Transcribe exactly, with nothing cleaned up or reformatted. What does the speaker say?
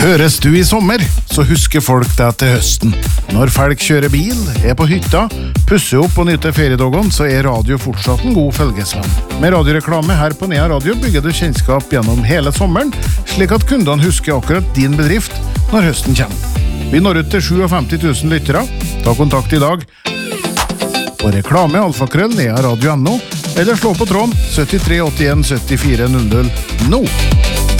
Høres du i sommer, så husker folk deg til høsten. Når folk kjører bil, er på hytta, pusser opp og nyter feriedagene, så er radio fortsatt en god følgesvenn. Med radioreklame her på Nea Radio bygger du kjennskap gjennom hele sommeren, slik at kundene husker akkurat din bedrift når høsten kommer. Vi når ut til femtisju tusen lyttere. Ta kontakt i dag på reklame alfakrøll nearadio punktum no eller slå på tråden syttitre åttien syttifire null null nå.